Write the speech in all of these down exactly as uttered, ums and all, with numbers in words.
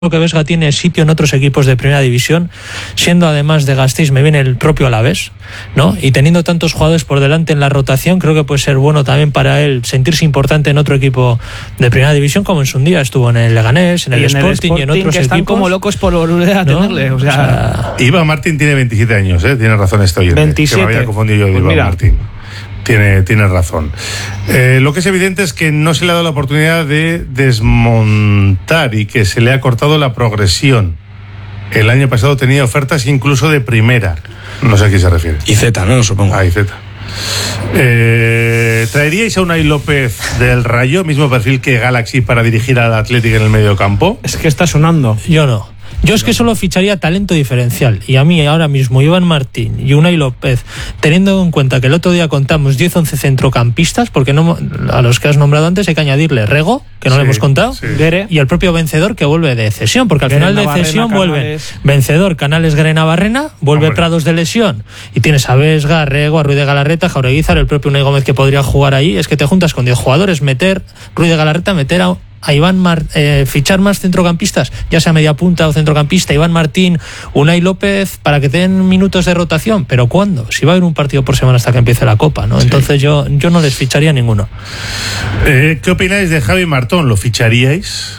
que Vesga tiene sitio en otros equipos de primera división, siendo además de Gasteiz me viene el propio Alavés, ¿no? Y teniendo tantos jugadores por delante en la rotación, creo que puede ser bueno también para él sentirse importante en otro equipo de primera división, como en su día estuvo en el Leganés, en el, y en Sporting, el Sporting y en otros que están equipos como locos por volver a ¿no? tenerle. O sea, o sea, Iván Martín tiene veintisiete años, ¿eh? Tiene razón este oyente. veintisiete. Que me había confundido yo de Pues Iván mira. Martín. Tiene, tiene razón. Eh, lo que es evidente es que no se le ha dado la oportunidad de desmontar y que se le ha cortado la progresión. El año pasado tenía ofertas incluso de primera. No sé a quién se refiere. Y Z, ¿no? Supongo. Ah, y Z. Eh, ¿Traeríais a Unai López del Rayo, mismo perfil que Galaxy, para dirigir al Athletic en el medio campo? es que está sonando. yo no. Yo es que solo ficharía talento diferencial. Y a mí ahora mismo Iván Martín y Unai López, teniendo en cuenta que el otro día contamos diez once centrocampistas, porque no, a los que has nombrado antes hay que añadirle Rego, que no Sí, le hemos contado, sí. Guere. y el propio Vencedor que vuelve de cesión, porque al Guere, final de Navarrena, cesión vuelven Canales. Vencedor, Canales, Grena, Barrena, vuelve Hombre. Prados de lesión, y tienes a Vesga, a Rego, a Ruiz de Galarreta, a Jaureguizar, el propio Unai Gómez que podría jugar ahí. Es que te juntas con diez jugadores, meter Ruiz de Galarreta, meter a a Iván Mar, eh, fichar más centrocampistas, ya sea media punta o centrocampista, Iván Martín, Unai López, para que den minutos de rotación. ¿Pero cuándo? Si va a haber un partido por semana hasta que empiece la Copa, ¿no? Sí. Entonces yo, yo no les ficharía ninguno. Eh, ¿Qué opináis de Javi Martón? ¿Lo ficharíais?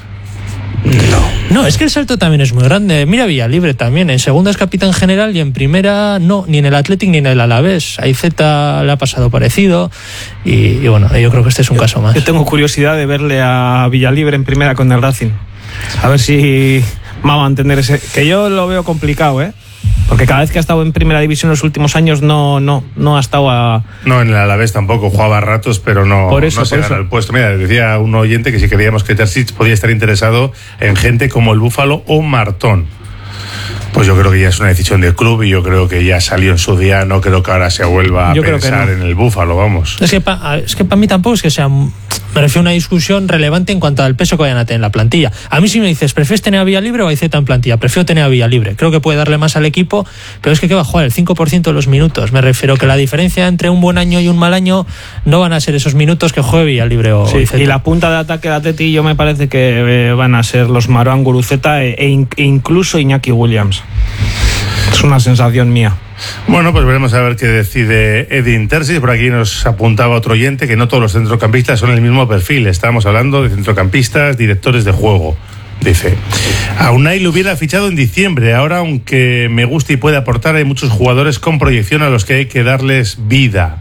No, es que el salto también es muy grande. Mira Villalibre también, en segunda es capitán general y en primera no, ni en el Athletic ni en el Alavés. A Z le ha pasado parecido y, y bueno, yo creo que este es un caso más. Yo tengo curiosidad de verle a Villalibre en primera con el Racing. A ver si va a mantener ese... Que yo lo veo complicado, ¿eh? Porque cada vez que ha estado en primera división en los últimos años no, no, no ha estado a... No, en el Alavés tampoco, jugaba a ratos, pero no, Por eso, no se por gana eso. el puesto. Mira, decía un oyente que si creíamos que Terzic podía estar interesado en gente como el Búfalo o Martón. Pues yo creo que ya es una decisión del club y yo creo que ya salió en su día, no creo que ahora se vuelva a Yo creo que pensar no. en el Búfalo, vamos. Es que para es que pa mí tampoco es que sea, me refiero a una discusión relevante en cuanto al peso que vayan a tener en la plantilla. A mí si me dices, ¿prefieres tener a Villalibre o a Iceta en plantilla? Prefiero tener a Villalibre. Creo que puede darle más al equipo, pero es que ¿qué va a jugar? El cinco por ciento de los minutos. Me refiero que la diferencia entre un buen año y un mal año no van a ser esos minutos que juegue Villalibre o Sí, Iceta. y la punta de ataque de Atleti yo me parece que eh, van a ser los Marouane Guruceta e, e in- e incluso Iñaki Williams. Es una sensación mía. Bueno, pues veremos a ver qué decide Edin Terzic. Por aquí nos apuntaba otro oyente que no todos los centrocampistas son el mismo perfil. Estábamos hablando de centrocampistas, directores de juego. Dice, a Unai lo hubiera fichado en diciembre. Ahora, aunque me guste y puede aportar, hay muchos jugadores con proyección a los que hay que darles vida.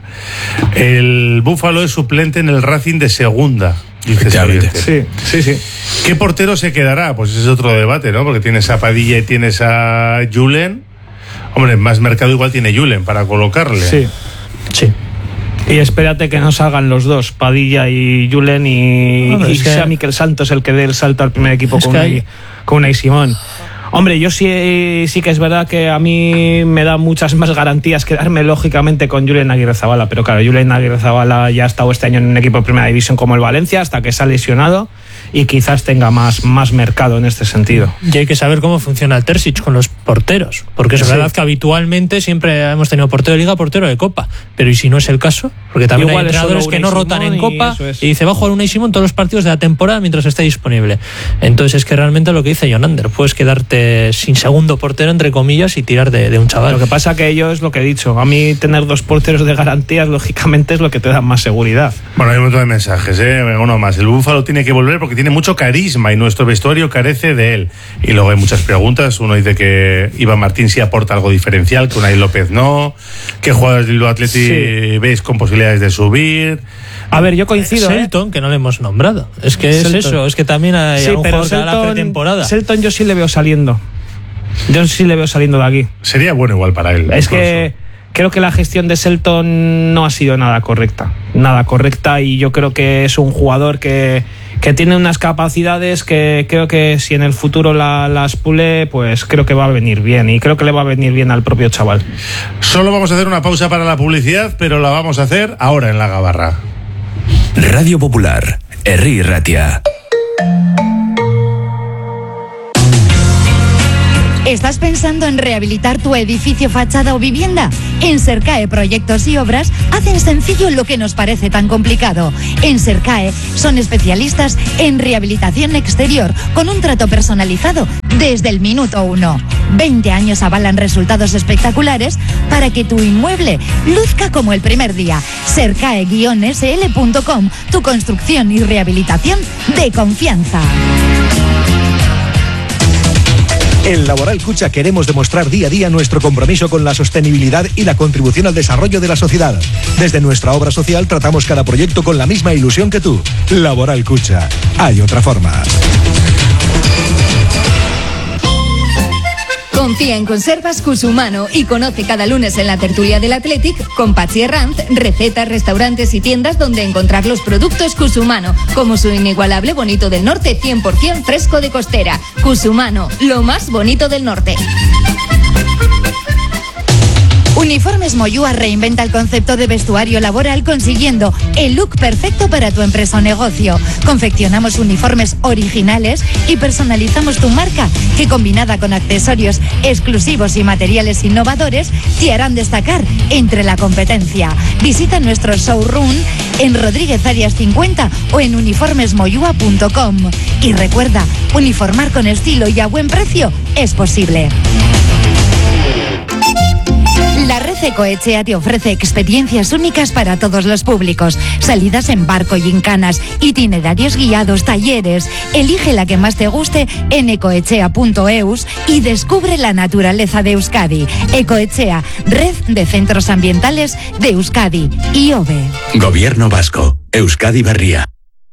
El Búfalo es suplente en el Racing de segunda. Dice ese Efectivamente. oyente. Sí, sí, sí. ¿Qué portero se quedará? Pues ese es otro debate, ¿no? Porque tienes a Padilla y tienes a Julen. Hombre, más mercado igual tiene Julen para colocarle. Sí. Sí. Y espérate que no salgan los dos, Padilla y Julen, y, No, pero y es que- sea Miquel Santos el que dé el salto al primer equipo Es con que Unai, hay- con Unai Simón. Hombre, yo sí, sí que es verdad que a mí me da muchas más garantías quedarme lógicamente con Julen Aguirrezabala, pero claro, Julen Aguirrezabala ya ha estado este año en un equipo de primera división como el Valencia hasta que se ha lesionado y quizás tenga más, más mercado en este sentido. Y hay que saber cómo funciona el Terzic con los porteros, porque es Sí. verdad que habitualmente siempre hemos tenido portero de liga, portero de copa, pero ¿y si no es el caso? Porque también Igual hay es entrenadores solo que no Unai rotan Simón en y copa eso es. y dice va a jugar Unai Simón todos los partidos de la temporada mientras esté disponible. Entonces es que realmente lo que dice John Ander, puedes quedarte sin segundo portero entre comillas y tirar de, de un chaval. Lo que pasa que yo es lo que he dicho, a mí tener dos porteros de garantías lógicamente es lo que te da más seguridad. Bueno, hay un montón de mensajes, ¿eh? Uno más. El Búfalo tiene que volver porque tiene mucho carisma y nuestro vestuario carece de él. Y luego hay muchas preguntas. Uno dice que Iván Martín sí aporta algo diferencial, que Unai López no. ¿Qué jugadores del Atleti Sí. veis con posibilidades de subir? A ver, yo coincido, ¿eh? Selton, que no le hemos nombrado. Es que es Selton. eso, es que también hay Sí, algún pero jugador que hará Selton, pretemporada. Selton yo sí le veo saliendo. Yo sí le veo saliendo de aquí. Sería bueno igual para él. Es incluso. que creo que la gestión de Selton no ha sido nada correcta. Nada correcta y yo creo que es un jugador que, que tiene unas capacidades que creo que si en el futuro la, las pule, pues creo que va a venir bien. Y creo que le va a venir bien al propio chaval. Solo vamos a hacer una pausa para la publicidad, pero la vamos a hacer ahora en la Gabarra. Radio Popular, Herri Ratia. ¿Estás pensando en rehabilitar tu edificio, fachada o vivienda? En Sercae Proyectos y Obras hacen sencillo lo que nos parece tan complicado. En Sercae son especialistas en rehabilitación exterior con un trato personalizado desde el minuto uno. veinte años avalan resultados espectaculares para que tu inmueble luzca como el primer día. Sercae guion ese ele punto com, tu construcción y rehabilitación de confianza. En Laboral Cucha queremos demostrar día a día nuestro compromiso con la sostenibilidad y la contribución al desarrollo de la sociedad. Desde nuestra obra social tratamos cada proyecto con la misma ilusión que tú. Laboral Cucha. Hay otra forma. Confía en Conservas Cusumano y conoce cada lunes en la tertulia del Athletic con Pachi Herranz recetas, restaurantes y tiendas donde encontrar los productos Cusumano, como su inigualable bonito del norte cien por ciento fresco de costera. Cusumano, lo más bonito del norte. Uniformes Moyúa reinventa el concepto de vestuario laboral consiguiendo el look perfecto para tu empresa o negocio. Confeccionamos uniformes originales y personalizamos tu marca, que combinada con accesorios exclusivos y materiales innovadores te harán destacar entre la competencia. Visita nuestro showroom en Rodríguez Arias cincuenta o en uniformes moyúa punto com. Y recuerda, uniformar con estilo y a buen precio es posible. La Red Ecoetxea te ofrece experiencias únicas para todos los públicos. Salidas en barco y en canas, itinerarios guiados, talleres. Elige la que más te guste en ecoetxea punto eus y descubre la naturaleza de Euskadi. Ecoetxea, Red de Centros Ambientales de Euskadi. I O B. Gobierno Vasco. Euskadi Berria.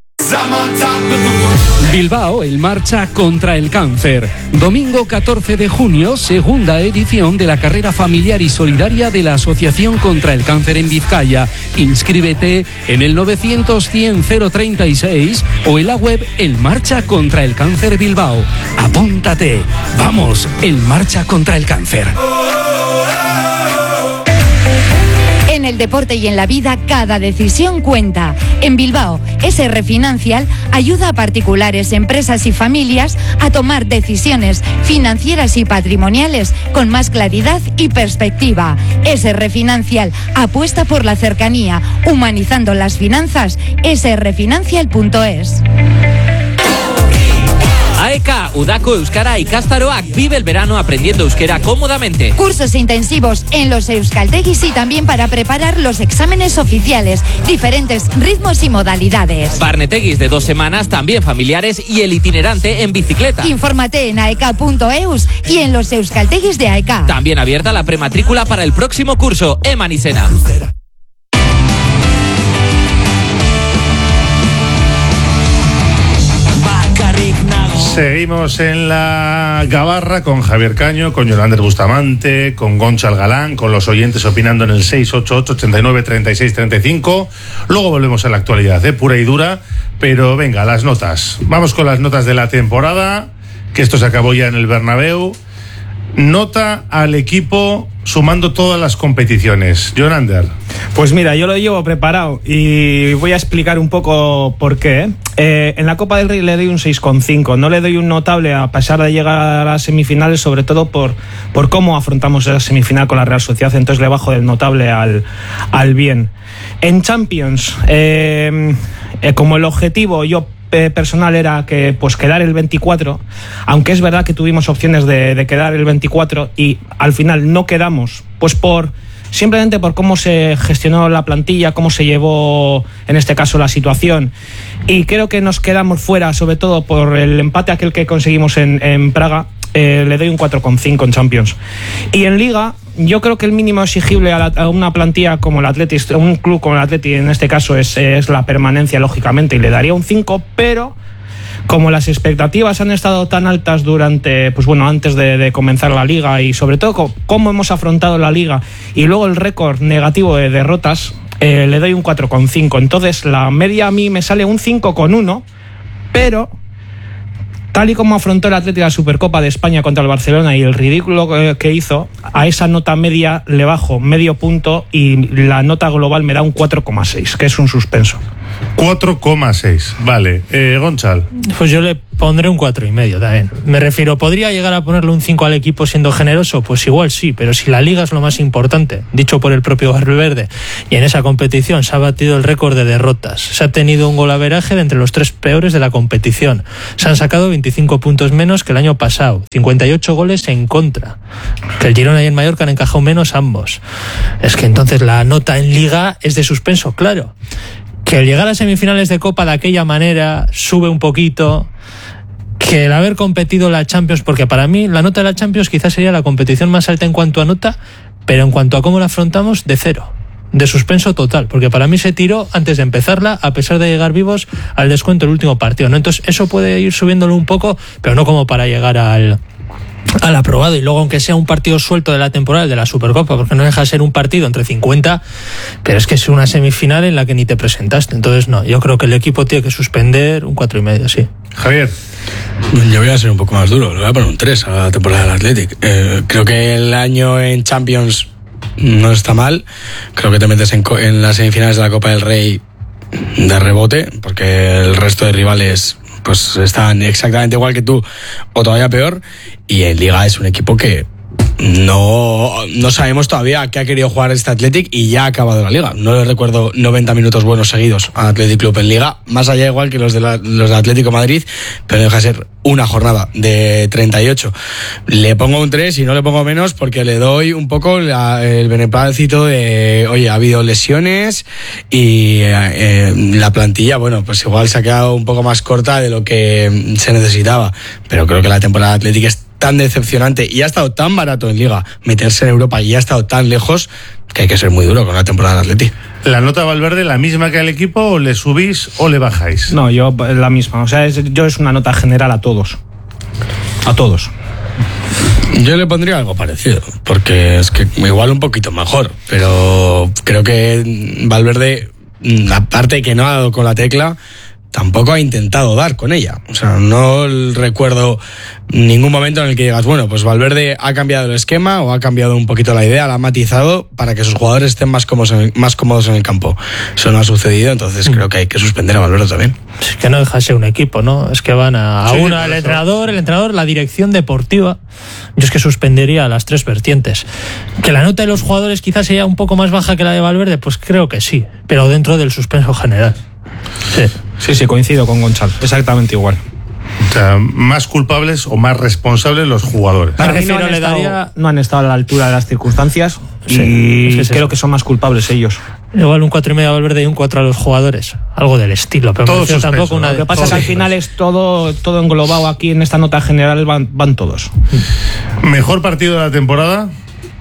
Bilbao en marcha contra el cáncer. Domingo catorce de junio, segunda edición de la carrera familiar y solidaria de la Asociación contra el Cáncer en Vizcaya. Inscríbete en el novecientos cien cero treinta y seis o en la web En Marcha contra el Cáncer Bilbao. Apúntate. Vamos, En Marcha contra el Cáncer. En el deporte y en la vida, cada decisión cuenta. En Bilbao, S R Financial ayuda a particulares, empresas y familias a tomar decisiones financieras y patrimoniales con más claridad y perspectiva. S R Financial apuesta por la cercanía, humanizando las finanzas. ese erre financial punto es. A E K A, Udako Euskara Ikastaroak, vive el verano aprendiendo euskera cómodamente. Cursos intensivos en los euskaltegis y también para preparar los exámenes oficiales, diferentes ritmos y modalidades. Barnetegis de dos semanas, también familiares, y el itinerante en bicicleta. Infórmate en aeka punto eus y en los euskaltegis de A E K A. También abierta la prematrícula para el próximo curso, Eman y Sena. Seguimos en la gabarra con Javier Caño, con Yolander Bustamante, con Goncha Galán, con los oyentes opinando en el seis ocho ocho, ochenta y nueve, treinta y seis, treinta y cinco. Luego volvemos a la actualidad, ¿eh? Pura y dura. Pero venga, las notas. Vamos con las notas de la temporada, que esto se acabó ya en el Bernabéu. Nota al equipo sumando todas las competiciones. Yolander. Pues mira, yo lo llevo preparado y voy a explicar un poco por qué. Eh, en la Copa del Rey le doy un seis coma cinco. No le doy un notable a pesar de llegar a las semifinales, sobre todo por, por cómo afrontamos esa semifinal con la Real Sociedad. Entonces le bajo del notable al, al bien. En Champions, eh, eh, como el objetivo yo personal era que pues quedar el veinticuatro, aunque es verdad que tuvimos opciones de, de quedar el veinticuatro y al final no quedamos, pues por simplemente por cómo se gestionó la plantilla, cómo se llevó en este caso la situación, y creo que nos quedamos fuera, sobre todo por el empate aquel que conseguimos en, en Praga. Eh, le doy un cuatro coma cinco en Champions. Y en Liga, yo creo que el mínimo exigible a, la, a una plantilla como el Athletic, un club como el Athletic en este caso es, es la permanencia, lógicamente, y le daría un cinco, pero como las expectativas han estado tan altas durante, pues bueno, antes de, de comenzar la Liga, y sobre todo cómo hemos afrontado la Liga y luego el récord negativo de derrotas, eh, le doy un cuatro coma cinco. Entonces la media a mí me sale un cinco coma uno, pero tal y como afrontó el Atlético la Supercopa de España contra el Barcelona y el ridículo que hizo, a esa nota media le bajo medio punto y la nota global me da un cuatro coma seis, que es un suspenso. cuatro coma seis. Vale. Eh, Gonçal. Pues yo le pondré un cuatro y medio también. Me refiero, ¿podría llegar a ponerle un cinco al equipo siendo generoso? Pues igual sí, pero si la Liga es lo más importante, dicho por el propio Valverde, y en esa competición se ha batido el récord de derrotas, se ha tenido un golaveraje de entre los tres peores de la competición, se han sacado veinticinco puntos menos que el año pasado, cincuenta y ocho goles en contra, que el Girona y el Mallorca han encajado menos ambos. Es que entonces la nota en Liga es de suspenso, claro. Que el llegar a semifinales de Copa de aquella manera sube un poquito, que el haber competido la Champions, porque para mí la nota de la Champions quizás sería la competición más alta en cuanto a nota, pero en cuanto a cómo la afrontamos, de cero, de suspenso total, porque para mí se tiró antes de empezarla, a pesar de llegar vivos al descuento el último partido, ¿no? Entonces eso puede ir subiéndolo un poco, pero no como para llegar al... al aprobado, y luego aunque sea un partido suelto de la temporada, de la Supercopa, porque no deja de ser un partido entre cincuenta, pero es que es una semifinal en la que ni te presentaste, entonces no, yo creo que el equipo tiene que suspender un cuatro y medio, sí. Javier. Yo voy a ser un poco más duro, le voy a poner un tres a la temporada del Athletic. Eh, creo que el año en Champions no está mal, creo que te metes en, en las semifinales de la Copa del Rey de rebote, porque el resto de rivales pues están exactamente igual que tú o todavía peor, y en Liga es un equipo que no, no sabemos todavía a qué ha querido jugar este Athletic y ya ha acabado la Liga. No le recuerdo noventa minutos buenos seguidos al Athletic Club en Liga, más allá igual que los de la, los de Atlético Madrid, pero deja de ser una jornada de treinta y ocho. Le pongo un tres y no le pongo menos porque le doy un poco la, el beneplácito de, oye, ha habido lesiones y eh, la plantilla, bueno, pues igual se ha quedado un poco más corta de lo que se necesitaba, pero creo que la temporada de Athletic es tan decepcionante y ha estado tan barato en Liga meterse en Europa y ha estado tan lejos que hay que ser muy duro con la temporada del Atleti. ¿La nota de Valverde la misma que al equipo o le subís o le bajáis? No, yo la misma, o sea, es, yo es una nota general a todos, a todos. Yo le pondría algo parecido, porque es que igual un poquito mejor, pero creo que Valverde, aparte de que no ha dado con la tecla, tampoco ha intentado dar con ella. O sea, no recuerdo ningún momento en el que digas, bueno, pues Valverde ha cambiado el esquema o ha cambiado un poquito la idea, la ha matizado para que sus jugadores estén más cómodos en el, más cómodos en el campo. Eso no ha sucedido, entonces mm. creo que hay que suspender a Valverde también. Es que no deja de ser un equipo, ¿no? Es que van a, a sí, una, el entrenador, el entrenador, la dirección deportiva. Yo es que suspendería a las tres vertientes. Que la nota de los jugadores quizás sea un poco más baja que la de Valverde, pues creo que sí, pero dentro del suspenso general. Sí. Sí, sí, coincido con Gonçal, exactamente igual. O sea, más culpables o más responsables los jugadores. Para mí no han, estado, daría... no han estado a la altura de las circunstancias sí, y es que es creo eso. Que son más culpables ellos. Igual un cuatro y medio a Valverde y un cuatro a los jugadores. Algo del estilo, pero todos me tampoco una. Lo que pasa es que al final es todo, todo englobado aquí en esta nota general, van, van todos. ¿Mejor partido de la temporada?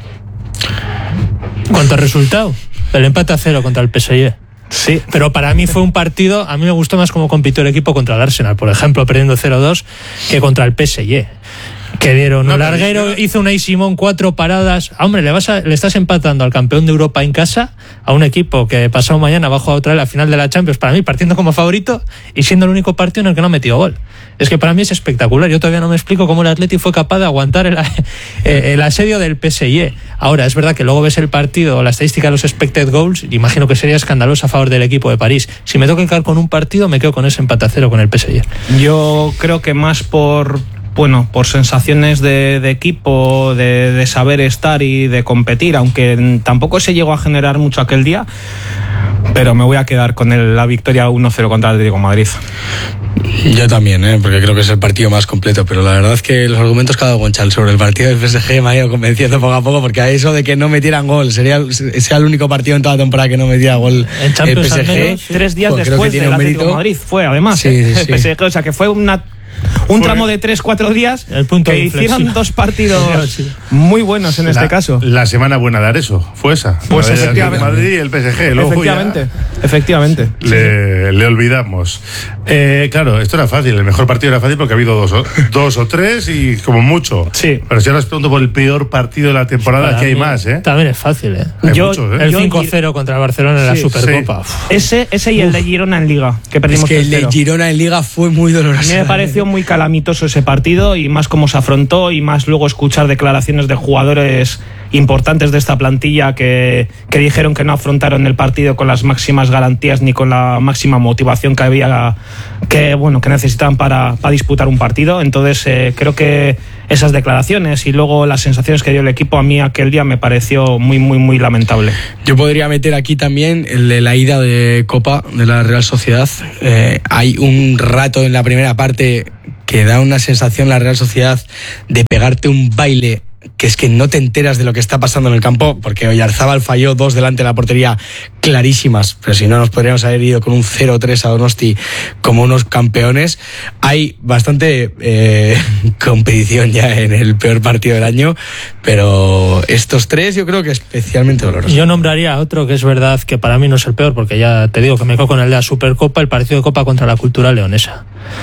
¿Cuánto resultado? El empate a cero contra el P S G. Sí, pero para mí fue un partido, a mí me gustó más cómo compitió el equipo contra el Arsenal, por ejemplo, perdiendo cero dos, que contra el P S G. Que dieron no, un larguero, pero... hizo Unai Simón cuatro paradas. Ah, hombre, le vas a, le estás empatando al campeón de Europa en casa a un equipo que pasado mañana va a jugar otra vez la final de la Champions, para mí partiendo como favorito y siendo el único partido en el que no ha metido gol. Es que para mí es espectacular. Yo todavía no me explico cómo el Atleti fue capaz de aguantar el, el asedio del P S G. Ahora, es verdad que luego ves el partido, la estadística de los expected goals, y imagino que sería escandaloso a favor del equipo de París. Si me toca quedar con un partido, me quedo con ese empate a cero con el P S G. Yo creo que más por... Bueno, por sensaciones de, de equipo, de, de saber estar y de competir, aunque tampoco se llegó a generar mucho aquel día, pero me voy a quedar con el, la victoria uno cero contra el Atlético de Madrid. Yo también, ¿eh? Porque creo que es el partido más completo, pero la verdad es que los argumentos que ha dado Gonçal sobre el partido del P S G me ha ido convenciendo poco a poco, porque a eso de que no metieran gol, sería, sería el único partido en toda la temporada que no metía gol el P S G. Menos, sí. Tres días pues después del Atlético de Madrid fue, además, sí, sí, sí. el P S G, o sea que fue una... Un Fue tramo de tres cuatro días el punto que hicieron dos partidos muy buenos en la, este caso. La semana buena de Areso fue esa. Pues efectivamente. El Madrid y el P S G. Luego efectivamente. Efectivamente. Le, le olvidamos. Eh, claro, esto era fácil. El mejor partido era fácil porque ha habido dos o, dos o tres y como mucho. Sí. Pero si ahora os pregunto por el peor partido de la temporada, aquí hay más, ¿eh? También es fácil, ¿eh? Hay yo, muchos, ¿eh? El cinco cero contra el Barcelona en sí, la Supercopa. Sí. Ese, ese y el de Girona en Liga, que perdimos es que el de Girona en Liga fue muy doloroso. A mí me pareció muy calamitoso ese partido, y más cómo se afrontó, y más luego escuchar declaraciones de jugadores importantes de esta plantilla que, que dijeron que no afrontaron el partido con las máximas garantías ni con la máxima motivación que había, que bueno, que necesitaban para, para disputar un partido. Entonces eh, creo que esas declaraciones y luego las sensaciones que dio el equipo a mí aquel día me pareció muy muy muy lamentable. Yo podría meter aquí también el de la ida de Copa de la Real Sociedad. Eh, hay un rato en la primera parte que da una sensación la Real Sociedad de pegarte un baile que es que no te enteras de lo que está pasando en el campo, porque Oyarzábal falló dos delante de la portería clarísimas, pero si no nos podríamos haber ido con un cero tres a Donosti como unos campeones. Hay bastante eh, competición ya en el peor partido del año, pero estos tres yo creo que especialmente dolorosos. Yo nombraría otro que es verdad que para mí no es el peor, porque ya te digo que me quedo con el de la Supercopa, el partido de Copa contra la Cultural Leonesa.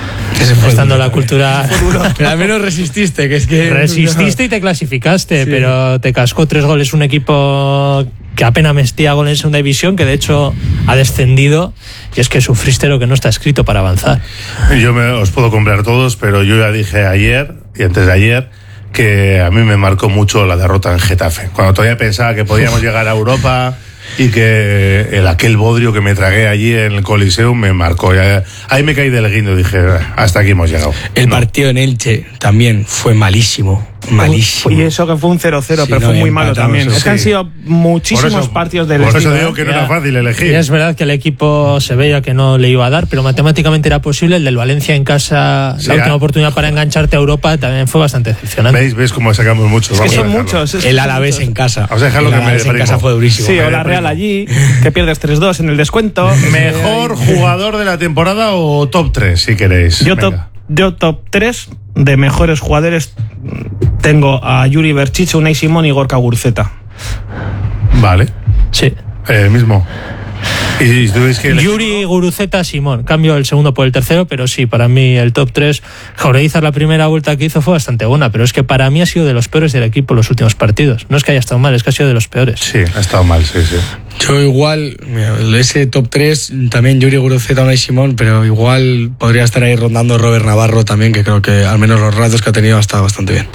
Estando la Cultura, pero al menos resististe, que es que resististe y te clasificaste, sí. Pero te cascó tres goles un equipo que apenas metía goles en segunda división, que de hecho ha descendido, y es que sufriste lo que no está escrito para avanzar. Yo me, os puedo comprar todos, pero yo ya dije ayer y antes de ayer que a mí me marcó mucho la derrota en Getafe, cuando todavía pensaba que podíamos llegar a Europa y que el aquel bodrio que me tragué allí en el Coliseum me marcó. Ya, ahí me caí del guindo y dije, hasta aquí hemos llegado. El no. partido en Elche también fue malísimo. Malísimo. Y eso que fue un cero cero, sí, pero no, fue muy malo también. Es que han sido muchísimos eso, partidos del Por estilo, eso digo que no ya. era fácil elegir. Y es verdad que el equipo se veía que no le iba a dar, pero matemáticamente era posible. El del Valencia en casa, sí, la última oportunidad para engancharte a Europa, también fue bastante decepcionante. ¿Veis? ¿Veis cómo sacamos muchos? Es que son muchos. Es el Alavés en casa. O sea, dejarlo que me en casa fue durísimo. Sí, o la Real allí, que pierdes tres dos en el descuento. ¿Mejor jugador de la temporada o top tres, si queréis? Yo top, yo top tres de mejores jugadores tengo a Yuri Berchiche, Unai Simón y Gorka Guruceta. Vale. Sí. El mismo. ¿Y tú ves que Yuri, Guruceta, Simón. Cambio el segundo por el tercero, pero sí, para mí el top tres. Jaureguizar, la primera vuelta que hizo fue bastante buena, pero es que para mí ha sido de los peores del equipo los últimos partidos. No es que haya estado mal, es que ha sido de los peores. Sí, ha estado mal, sí, sí. Yo igual, mira, ese top tres, también Yuri, Guruceta, Unai Simón, pero igual podría estar ahí rondando Robert Navarro también, que creo que al menos los ratos que ha tenido ha estado bastante bien.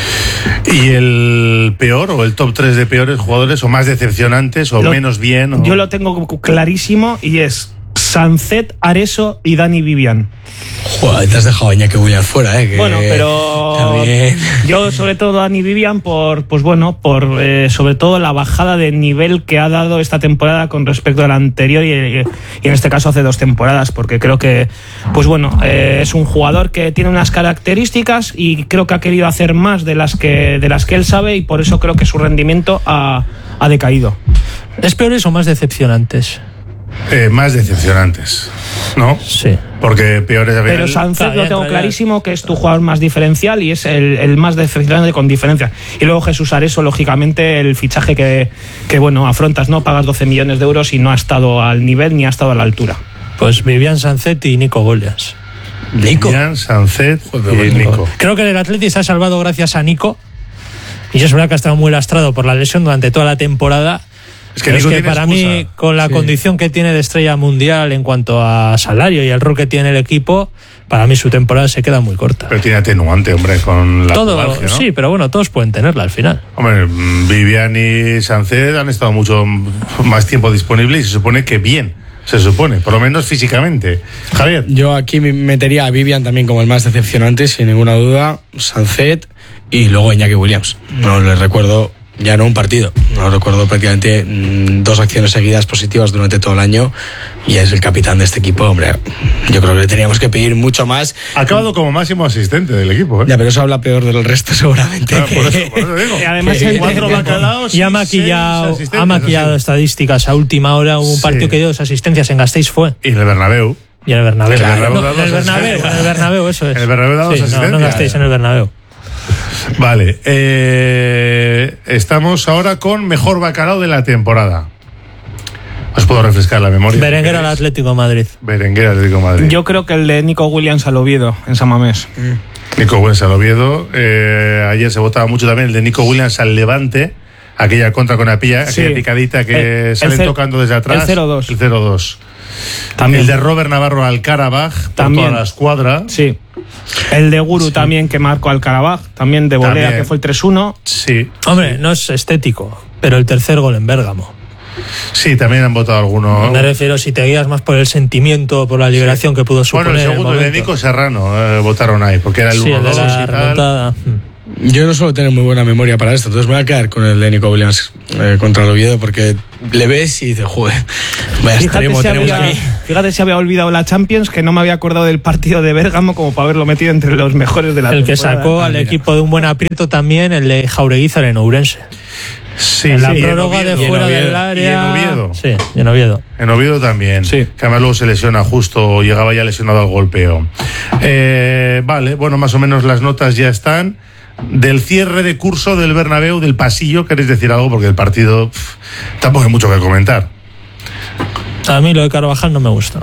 ¿Y el peor o el top tres de peores jugadores o más decepcionantes o lo, menos bien? O... Yo lo tengo clarísimo y es Sancet, Areso y Dani Vivian. Joder, te has dejado a Iñaki Williams fuera, ¿eh? Que bueno, pero también... yo sobre todo Dani Vivian por, pues bueno, por eh, sobre todo la bajada de nivel que ha dado esta temporada con respecto a la anterior y, y en este caso hace dos temporadas, porque creo que, pues bueno, eh, es un jugador que tiene unas características y creo que ha querido hacer más de las que de las que él sabe, y por eso creo que su rendimiento ha, ha decaído. ¿Es peores o más decepcionantes? Eh, más decepcionantes, ¿no? Sí. Porque peores de Pero Sánchez lo tengo clarísimo que es tu jugador más diferencial y es el, el más decepcionante con diferencia. Y luego Jesús Areso, lógicamente, el fichaje que, que bueno, afrontas, ¿no? Pagas doce millones de euros y no ha estado al nivel ni ha estado a la altura. Pues Vivian Sancet y Nico Williams. Nico. Vivian Sancet y Nico. Creo que el Athletic se ha salvado gracias a Nico. Y es verdad que ha estado muy lastrado por la lesión durante toda la temporada. Es que, es que para excusa. mí, con la sí. condición que tiene de estrella mundial en cuanto a salario y el rol que tiene el equipo, para mí su temporada se queda muy corta. Pero tiene atenuante, hombre, con la Todo, pubalgia, ¿no? Sí, pero bueno, todos pueden tenerla al final. Hombre, Vivian y Sancet han estado mucho más tiempo disponibles y se supone que bien. Se supone, por lo menos físicamente. Javier. Yo aquí metería a Vivian también como el más decepcionante, sin ninguna duda. Sancet y luego Iñaki Williams. No les recuerdo... Ya no un partido, no recuerdo prácticamente mmm, dos acciones seguidas positivas durante todo el año, y es el capitán de este equipo, hombre. Yo creo que le teníamos que pedir mucho más. Ha acabado como máximo asistente del equipo, ¿eh? Ya, pero eso habla peor del resto seguramente. Claro, por, eso, por eso digo. Y además que, en cuatro bacalaos y ha maquillado, ha maquillado estadísticas a última hora. Un sí. partido que dio dos asistencias en Gasteiz fue. Y en el Bernabéu. Y en el Bernabéu. Claro, no, en el Bernabéu, en el Bernabéu, eso es. En el Bernabéu da dos sí, asistencias. No, no Gasteiz, en el Bernabéu. Vale, eh, estamos ahora con mejor bacalao de la temporada. Os puedo refrescar la memoria. Berenguer al Atlético de Madrid. Berenguer al Atlético de Madrid. Yo creo que el de Nico Williams al Oviedo, en San Mamés. Mm. Nico Williams al Oviedo. Eh, ayer se votaba mucho también el de Nico Williams al Levante. Aquella contra con la pilla, sí. aquella picadita que el, salen el tocando desde atrás. El cero dos. El cero dos. También. El de Robert Navarro al Karabaj, por toda la escuadra. Sí. El de Guru sí. también, que marcó al Karabaj, también de volea, También. que fue el tres uno. Sí. Hombre, no es estético, pero el tercer gol en Bérgamo. Sí, también han votado algunos. Me refiero, si te guías más por el sentimiento, por la liberación sí. que pudo suponer. Bueno, el segundo el de Nico Serrano eh, votaron ahí, porque era el sí, uno dos el de la remontada. Yo no suelo tener muy buena memoria para esto, entonces me voy a quedar con el de Nico Williams eh, contra el Oviedo, porque le ves y dices, joder, vaya extremo tenemos había, aquí. Fíjate si había olvidado la Champions, que no me había acordado del partido de Bérgamo como para haberlo metido entre los mejores de la el temporada. El que sacó ah, al mira. equipo de un buen aprieto también, el de Jaureguizar en Ourense. Sí, en la sí, prórroga en Oviedo, de fuera y en Oviedo, del área. Y en Oviedo. Sí, y en Oviedo. En Oviedo también. Sí. Que además luego se lesiona justo, llegaba ya lesionado al golpeo. Eh, vale, bueno, más o menos las notas ya están. Del cierre de curso del Bernabéu, del pasillo, ¿queréis decir algo? Porque el partido pff, tampoco hay mucho que comentar. A mí lo de Carvajal no me gustó.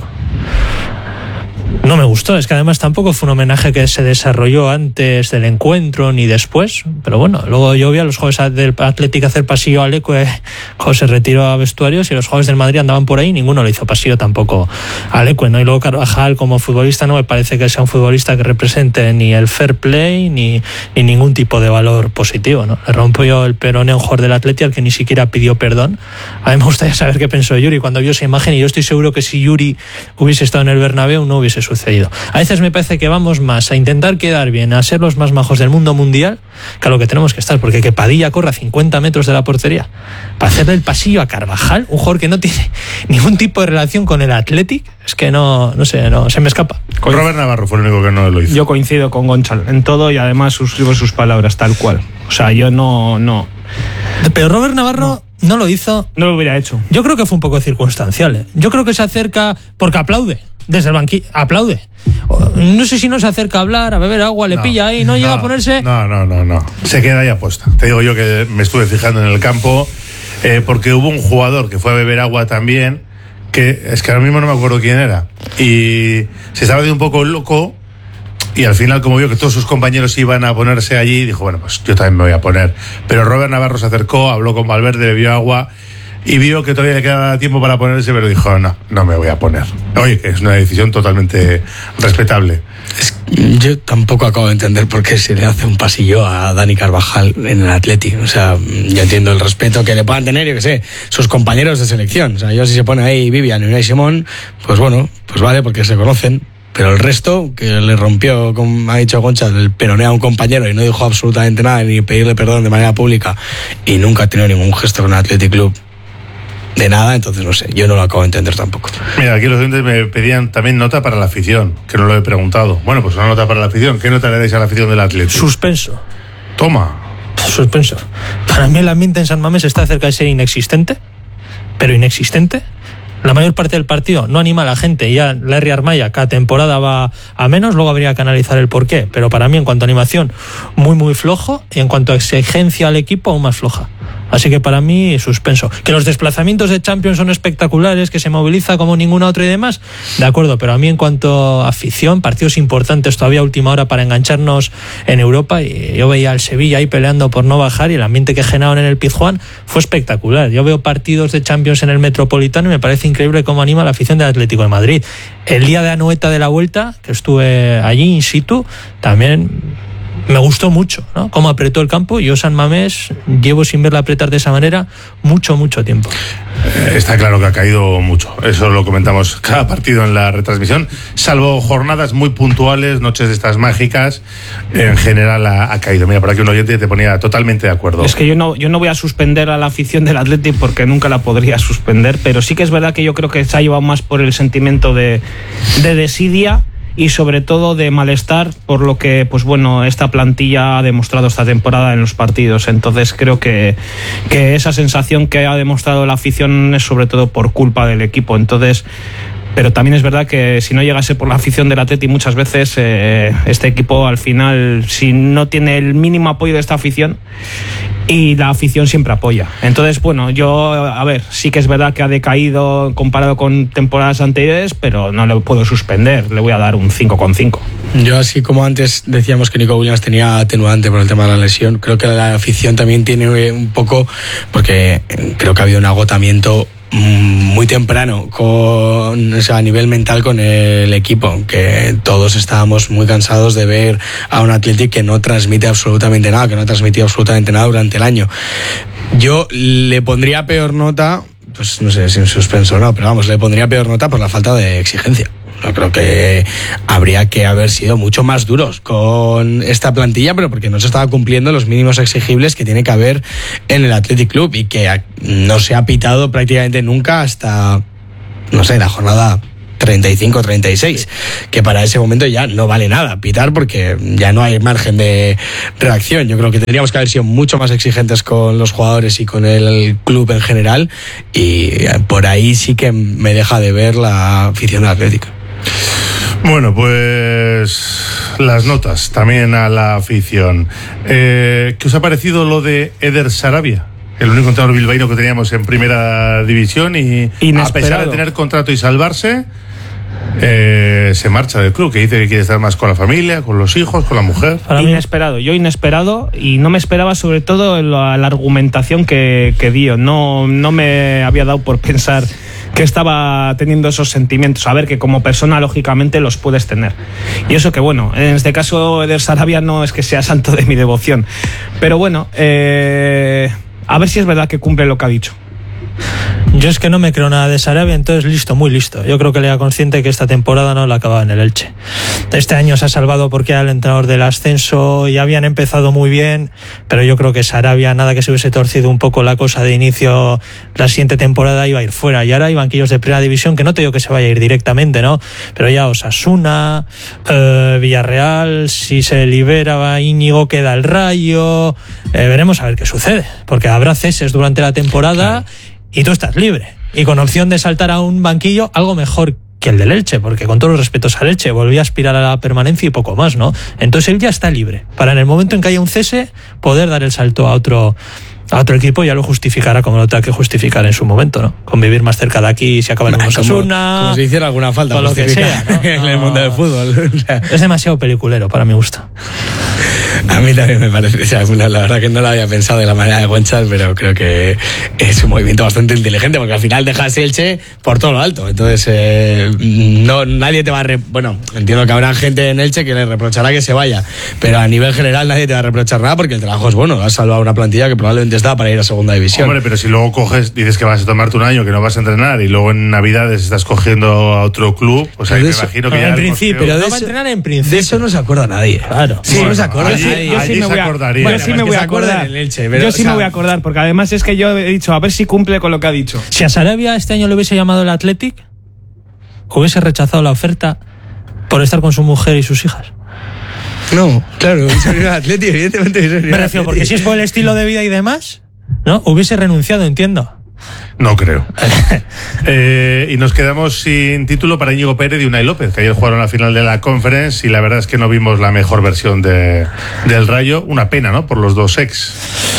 No me gustó, es que además tampoco fue un homenaje que se desarrolló antes del encuentro ni después, pero bueno, luego yo vi a los jugadores del Atlético hacer pasillo a Leque cuando se retiró a vestuarios, y los jugadores del Madrid andaban por ahí, ninguno le hizo pasillo tampoco a Leque, ¿no? Y luego Carvajal como futbolista no me parece que sea un futbolista que represente ni el fair play ni, ni ningún tipo de valor positivo, ¿no? Le rompió el peroné a un jugador del Atlético al que ni siquiera pidió perdón. A mí me gustaría saber qué pensó Yuri cuando vio esa imagen, y yo estoy seguro que si Yuri hubiese estado en el Bernabéu no hubiese sucedido. A veces me parece que vamos más a intentar quedar bien, a ser los más majos del mundo mundial, que a lo que tenemos que estar, porque que Padilla corra cincuenta metros de la portería para hacerle el pasillo a Carvajal, un jugador que no tiene ningún tipo de relación con el Athletic, es que no, no sé, no, se me escapa. Robert Navarro fue el único que no lo hizo. Yo coincido con Gonçal en todo y además suscribo sus palabras tal cual. O sea, yo no... no Pero Robert Navarro no, no lo hizo. No lo hubiera hecho. Yo creo que fue un poco circunstancial, ¿eh? Yo creo que se acerca porque aplaude. Desde el banquillo, aplaude. No sé si no se acerca a hablar, a beber agua, le no, pilla ahí, no, no llega a ponerse. No, no, no, no. Se queda ahí apuesta. Te digo yo que me estuve fijando en el campo, eh, porque hubo un jugador que fue a beber agua también, que es que ahora mismo no me acuerdo quién era. Y se estaba de un poco loco, y al final, como vio que todos sus compañeros iban a ponerse allí, dijo, bueno, pues yo también me voy a poner. Pero Robert Navarro se acercó, habló con Valverde, bebió agua. Y vio que todavía le quedaba tiempo para ponerse, pero dijo, no, no me voy a poner. Oye, que es una decisión totalmente respetable. Es, yo tampoco acabo de entender por qué se le hace un pasillo a Dani Carvajal en el Atleti. O sea, yo entiendo el respeto que le puedan tener, yo qué sé, sus compañeros de selección. O sea, yo si se pone ahí Vivian y Unai Simón, pues bueno, pues vale, porque se conocen. Pero el resto, que le rompió, como ha dicho Goncha, el peroné a un compañero y no dijo absolutamente nada, ni pedirle perdón de manera pública, y nunca ha tenido ningún gesto con el Athletic Club de nada, entonces no sé, yo no lo acabo de entender tampoco. Mira, aquí los oyentes me pedían también nota para la afición, que no lo he preguntado. Bueno, pues una nota para la afición. ¿Qué nota le dais a la afición del Athletic? Suspenso. Toma. Suspenso. Para mí el ambiente en San Mamés está cerca de ser inexistente, pero inexistente. La mayor parte del partido no anima a la gente, ya Larry Armaya cada temporada va a menos, luego habría que analizar el porqué, pero para mí en cuanto a animación muy muy flojo, y en cuanto a exigencia al equipo aún más floja. Así que para mí, suspenso. Que los desplazamientos de Champions son espectaculares, que se moviliza como ninguna otra y demás, de acuerdo, pero a mí en cuanto a afición, partidos importantes todavía a última hora para engancharnos en Europa, y yo veía al Sevilla ahí peleando por no bajar, y el ambiente que generaron en el Pizjuán fue espectacular. Yo veo partidos de Champions en el Metropolitano y me parece increíble cómo anima la afición del Atlético de Madrid. El día de Anoeta de la Vuelta, que estuve allí in situ, también me gustó mucho, ¿no? Cómo apretó el campo. Yo San Mamés llevo sin verla apretar de esa manera mucho, mucho tiempo. Está claro que ha caído mucho. Eso lo comentamos cada partido en la retransmisión. Salvo jornadas muy puntuales, noches de estas mágicas, en general ha, ha caído. Mira, por aquí un oyente te ponía totalmente de acuerdo. Es que yo no, yo no voy a suspender a la afición del Athletic porque nunca la podría suspender, pero sí que es verdad que yo creo que se ha llevado más por el sentimiento de, de desidia y sobre todo de malestar por lo que, pues bueno, esta plantilla ha demostrado esta temporada en los partidos. Entonces creo que, que esa sensación que ha demostrado la afición es sobre todo por culpa del equipo. Entonces, pero también es verdad que si no llegase por la afición del Atleti muchas veces eh, este equipo al final, si no tiene el mínimo apoyo de esta afición, y la afición siempre apoya. Entonces, bueno, yo, a ver, sí que es verdad que ha decaído comparado con temporadas anteriores, pero no le puedo suspender, le voy a dar un cinco coma cinco. Yo, así como antes decíamos que Nico Williams tenía atenuante por el tema de la lesión, creo que la afición también tiene un poco, porque creo que ha habido un agotamiento muy temprano con, o sea, a nivel mental con el equipo, que todos estábamos muy cansados de ver a un Athletic que no transmite absolutamente nada, que no ha transmitido absolutamente nada durante el año. Yo le pondría peor nota, pues no sé si en suspenso o no, pero vamos, le pondría peor nota por la falta de exigencia. Yo creo que habría que haber sido mucho más duros con esta plantilla, pero porque no se estaba cumpliendo los mínimos exigibles que tiene que haber en el Athletic Club y que no se ha pitado prácticamente nunca hasta, no sé, la jornada treinta y cinco treinta y seis, que para ese momento ya no vale nada pitar porque ya no hay margen de reacción. Yo creo que tendríamos que haber sido mucho más exigentes con los jugadores y con el club en general, y por ahí sí que me deja de ver la afición del Atlético. Bueno, pues las notas también a la afición. Eh, ¿Qué os ha parecido lo de Eder Sarabia? El único entrenador bilbaíno que teníamos en primera división y inesperado. A pesar de tener contrato y salvarse, eh, se marcha del club, que dice que quiere estar más con la familia, con los hijos, con la mujer. Para mí inesperado, yo inesperado, y no me esperaba sobre todo la, la argumentación que, que dio. No, no me había dado por pensar que estaba teniendo esos sentimientos. A ver, que como persona lógicamente los puedes tener, y eso que bueno, en este caso Eder Sarabia no es que sea santo de mi devoción, pero bueno, eh, a ver si es verdad que cumple lo que ha dicho. Yo es que no me creo nada de Sarabia, entonces listo, muy listo. Yo creo que le era consciente que esta temporada no la acababa en el Elche. Este año se ha salvado porque era el entrenador del ascenso y habían empezado muy bien, pero yo creo que Sarabia, nada que se hubiese torcido un poco la cosa de inicio, la siguiente temporada iba a ir fuera. Y ahora hay banquillos de primera división, que no te digo que se vaya a ir directamente, ¿no? Pero ya Osasuna, eh, Villarreal, si se libera Íñigo queda el Rayo, eh, veremos a ver qué sucede, porque habrá ceses durante la temporada. Claro. Y tú estás libre y con opción de saltar a un banquillo algo mejor que el del Elche, porque con todos los respetos al Elche volvía a aspirar a la permanencia y poco más, ¿no? Entonces él ya está libre para, en el momento en que haya un cese, poder dar el salto a otro a otro equipo. Ya lo justificará como lo tenga que justificar en su momento, ¿no? Convivir más cerca de aquí, si acaba en un Osasuna, como si hiciera alguna falta, o lo que sea, ¿no? En el mundo del fútbol. O sea, es demasiado peliculero para mi gusto. A mí también me parece, o sea, la verdad que no lo había pensado de la manera de Gonchas, pero creo que es un movimiento bastante inteligente, porque al final dejas Elche por todo lo alto. Entonces, eh, no, nadie te va a... Re... Bueno, entiendo que habrá gente en Elche que le reprochará que se vaya, pero a nivel general nadie te va a reprochar nada, porque el trabajo es bueno. Has salvado una plantilla que probablemente está para ir a segunda división. Hombre, pero si luego coges, dices que vas a tomarte un año, que no vas a entrenar, y luego en Navidades estás cogiendo a otro club, o sea, me imagino que ya... En principio, pero no va a entrenar en principio. De eso no se acuerda nadie. Claro. Sí, bueno, no se acuerda allí, nadie. Yo sí me voy a acordar. Bueno, sí me voy a acordar. Elche, pero, yo sí o sea, me voy a acordar, porque además es que yo he dicho, a ver si cumple con lo que ha dicho. Si a Sarabia este año le hubiese llamado el Athletic, hubiese rechazado la oferta por estar con su mujer y sus hijas. No, claro, el Athletic, evidentemente. Me refiero, porque si es por el estilo de vida y demás, ¿no? Hubiese renunciado, entiendo. No creo. eh, y nos quedamos sin título para Íñigo Pérez y Unai López, que ayer jugaron la final de la Conference, y la verdad es que no vimos la mejor versión de, del Rayo. Una pena, ¿no? Por los dos ex.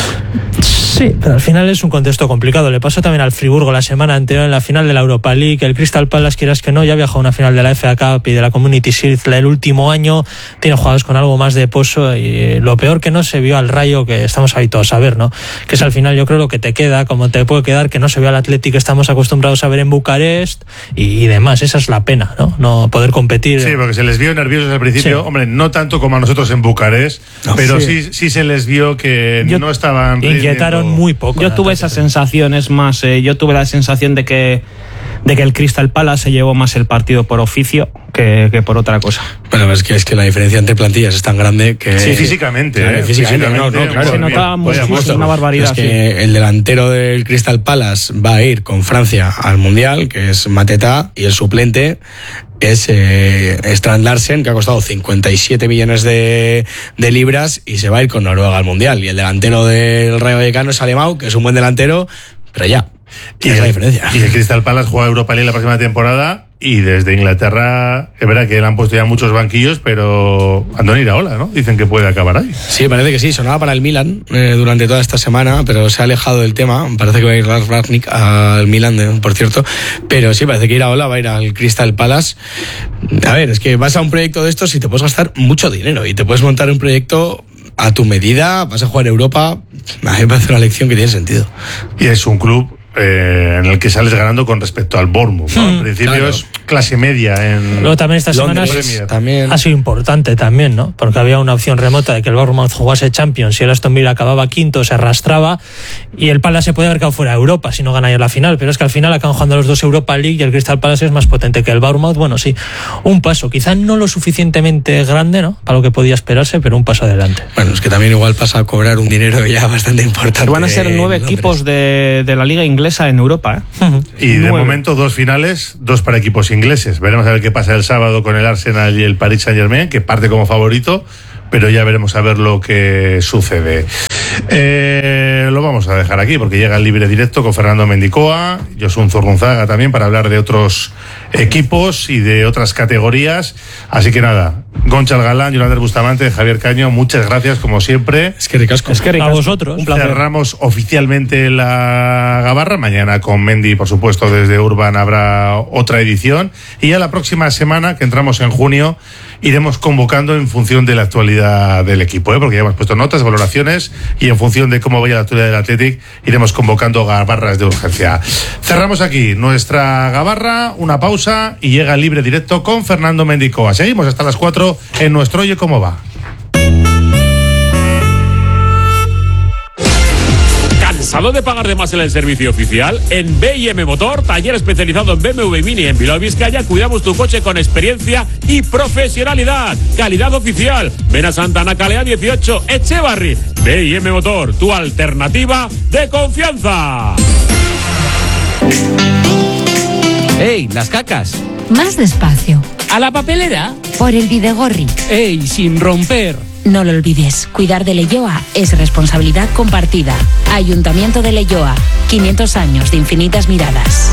Sí, pero al final es un contexto complicado. Le pasó también al Friburgo la semana anterior en la final de la Europa League. El Crystal Palace, quieras que no, ya viajó a una final de la F A Cup y de la Community Shield el último año. Tiene jugadores con algo más de pozo, y lo peor que no se vio al Rayo, que estamos habituados a ver, ¿no? Que es al final, yo creo, lo que te queda, como te puede quedar, que no se vio al Athletic que estamos acostumbrados a ver en Bucarest y, y demás. Esa es la pena, ¿no? No poder competir. Sí, porque se les vio nerviosos al principio. Sí. Hombre, no tanto como a nosotros en Bucarest, no, pero sí. sí sí se les vio que yo, no estaban inquietaron muy poco. Yo tuve esa sensación, es más, eh, yo tuve la sensación de que de que el Crystal Palace se llevó más el partido por oficio que, que por otra cosa. Bueno, es que, es que la diferencia entre plantillas es tan grande que... Sí, físicamente. Claro, eh, físicamente, físicamente no, no, claro. Se notaba mucho, una barbaridad. Es que sí. El delantero del Crystal Palace va a ir con Francia al Mundial, que es Mateta, y el suplente es eh, Strand Larsen, que ha costado cincuenta y siete millones de, de libras, y se va a ir con Noruega al Mundial. Y el delantero del Rayo Vallecano es Alemão, que es un buen delantero, pero ya. Y es la diferencia. Y el Crystal Palace juega Europa League la próxima temporada, y desde Inglaterra, es verdad que le han puesto ya muchos banquillos, pero Andoni Iraola, ¿no? Dicen que puede acabar ahí. Sí, parece que sí, sonaba para el Milan eh, durante toda esta semana, pero se ha alejado del tema. Parece que va a ir Ralf Rangnick al Milan, eh, por cierto, pero sí, parece que Iraola va a ir al Crystal Palace. A ver, es que vas a un proyecto de estos y te puedes gastar mucho dinero, y te puedes montar un proyecto a tu medida, vas a jugar Europa. A mí me parece una lección que tiene sentido. Y es un club eh, en el que sales ganando con respecto al Bournemouth, ¿no? Mm, en principio claro. es clase media en Luego también esta semana también. ha sido importante también, ¿no? Porque había una opción remota de que el Bournemouth jugase Champions y el Aston Villa acababa quinto, se arrastraba y el Palace se puede haber quedado fuera de Europa si no gana ya la final, pero es que al final acaban jugando los dos Europa League y el Crystal Palace es más potente que el Bournemouth. Bueno, sí, un paso, quizá no lo suficientemente grande, ¿no? Para lo que podía esperarse, pero un paso adelante. Bueno, es que también igual pasa a cobrar un dinero ya bastante importante. Van a ser nueve equipos de, de la liga inglesa en Europa, ¿eh? Y de Nueve. momento dos finales, dos para equipos ingleses. Veremos a ver qué pasa el sábado con el Arsenal y el Paris Saint-Germain, que parte como favorito, pero ya veremos a ver lo que sucede. Eh, lo vamos a dejar aquí porque llega el libre directo con Fernando Mendicoa, Josun Zurrunzaga también, para hablar de otros equipos y de otras categorías. Así que nada, Gonchal Galán, Yolander Bustamante, Javier Caño, muchas gracias como siempre. Es que ricasco. Es que ricasco. A vosotros. Un placer. Cerramos oficialmente la Gabarra. Mañana con Mendy, por supuesto, desde Urban habrá otra edición. Y ya la próxima semana, que entramos en junio, iremos convocando en función de la actualidad del equipo, ¿eh? Porque ya hemos puesto notas, valoraciones, y en función de cómo vaya la actualidad del Athletic, iremos convocando Gabarras de urgencia. Cerramos aquí nuestra Gabarra, una pausa y llega el libre directo con Fernando Mendicoa. Seguimos hasta las cuatro en nuestro Oye Cómo Va. ¿Cansado de pagar de más en el servicio oficial? En B I M Motor, taller especializado en B M W Mini en Bilbao, Vizcaya, cuidamos tu coche con experiencia y profesionalidad. Calidad oficial. Ven a Santana Calea dieciocho, Echevarri. B I M Motor, tu alternativa de confianza. ¡Ey, las cacas! Más despacio. ¿A la papelera? Por el Videgorri. ¡Ey, sin romper! No lo olvides, cuidar de Leioa es responsabilidad compartida. Ayuntamiento de Leioa, quinientos años de infinitas miradas.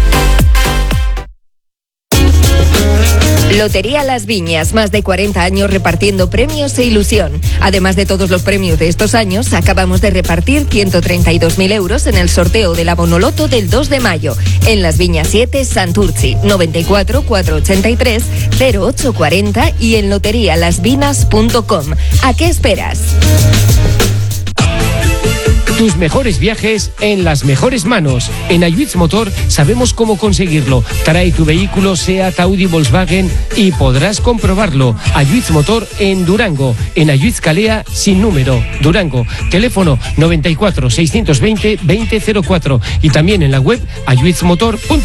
Lotería Las Viñas, más de cuarenta años repartiendo premios e ilusión. Además de todos los premios de estos años, acabamos de repartir ciento treinta y dos mil euros en el sorteo de la Bonoloto del dos de mayo. En Las Viñas siete, Santurci, noventa y cuatro, cuatrocientos ochenta y tres, cero ocho cuarenta y en lotería las vinas punto com. ¿A qué esperas? Tus mejores viajes en las mejores manos. En Ayuitz Motor sabemos cómo conseguirlo. Trae tu vehículo SEAT, Audi, Volkswagen y podrás comprobarlo. Ayuitz Motor en Durango. En Ayuitz Calea sin número. Durango. Teléfono noventa y cuatro, seiscientos veinte, veinte cero cuatro. Y también en la web ayuitzmotor punto com.